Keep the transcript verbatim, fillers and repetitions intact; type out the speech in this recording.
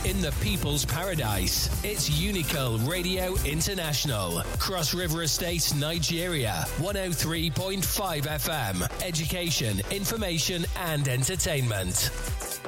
in the people's paradise. It's Unical Radio International. Cross River Estate, Nigeria. one oh three point five F M. Education, information and entertainment.